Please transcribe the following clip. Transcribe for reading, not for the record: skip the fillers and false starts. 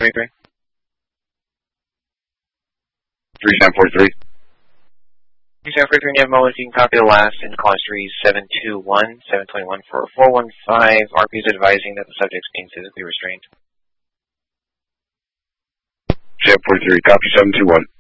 743. 3743. 3743, you have a moment, you can copy the last in call history 721 for 415. RP is advising that the subject's being physically restrained. 743, copy 721.